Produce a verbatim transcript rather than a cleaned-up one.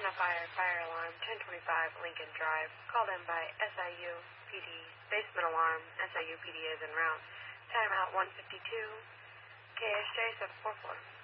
Identifier fire alarm ten twenty-five Lincoln Drive. Called in by S I U P D. Basement alarm. S I U P D is en route. Timeout one fifty-two. K S J seven four four.